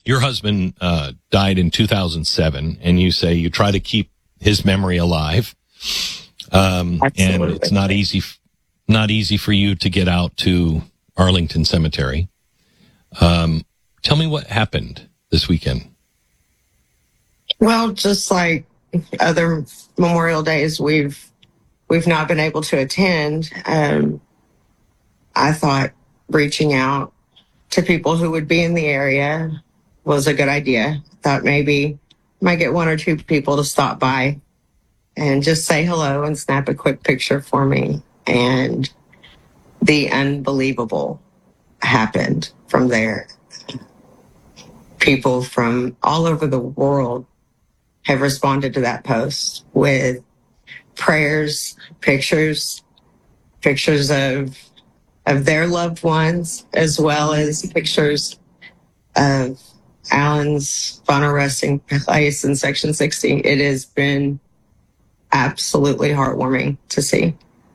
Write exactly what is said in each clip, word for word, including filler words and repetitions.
your husband uh, died in two thousand seven, and you say you try to keep his memory alive. Um, and it's not easy, not easy for you to get out to Arlington Cemetery. Um, tell me what happened this weekend. Well, just like other Memorial Days, we've we've not been able to attend. Um, I thought reaching out to people who would be in the area was a good idea. Thought maybe might get one or two people to stop by and just say hello and snap a quick picture for me. And the unbelievable happened from there. People from all over the world have responded to that post with prayers, pictures, pictures of of their loved ones, as well as pictures of Alan's final resting place in Section sixty. It has been absolutely heartwarming to see.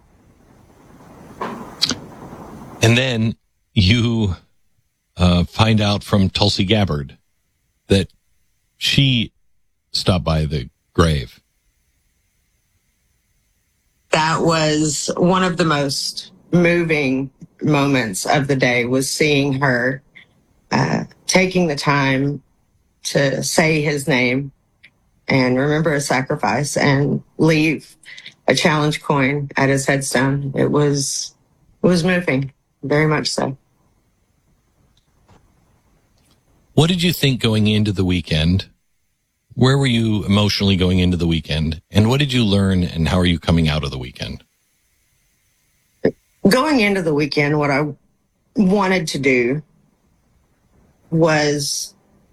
And then you uh, find out from Tulsi Gabbard that she stopped by the grave. That was one of the most moving moments of the day, was seeing her uh, taking the time to say his name and remember his sacrifice and leave a challenge coin at his headstone. It was, it was moving, very much so. What did you think going into the weekend? Where were you emotionally going into the weekend? And what did you learn, and how are you coming out of the weekend? Going into the weekend, what I wanted to do was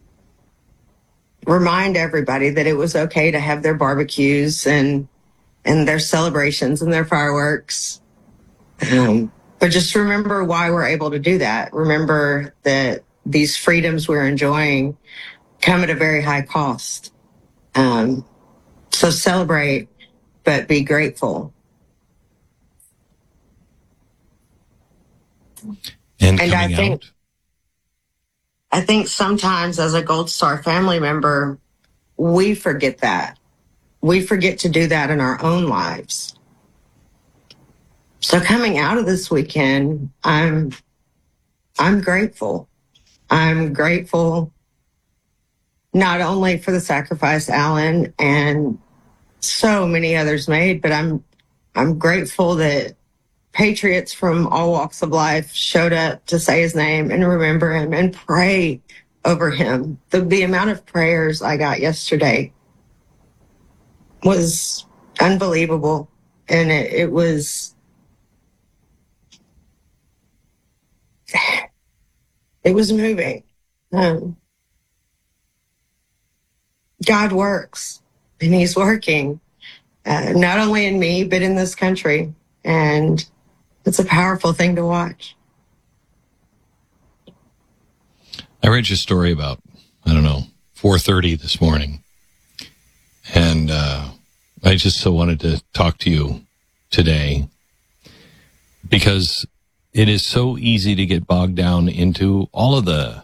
remind everybody that it was okay to have their barbecues and and their celebrations and their fireworks. Um, but just remember why we're able to do that. Remember that these freedoms we're enjoying come at a very high cost. Um, so celebrate, but be grateful. And, and I think, out? I think sometimes as a Gold Star family member, we forget that. We forget to do that in our own lives. So coming out of this weekend, I'm, I'm grateful. I'm grateful not only for the sacrifice Alan and so many others made, but I'm, I'm grateful that patriots from all walks of life showed up to say his name and remember him and pray over him. The, the amount of prayers I got yesterday was unbelievable. And it, it was, it was moving. Um, God works, and he's working, uh, not only in me, but in this country. And it's a powerful thing to watch. I read your story about, I don't know, four thirty this morning. And uh, I just so wanted to talk to you today because it is so easy to get bogged down into all of the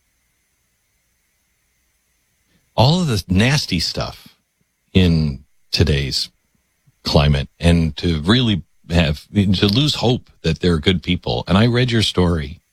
all of the nasty stuff in today's climate, and to really have, to lose hope that they're good people. And I read your story,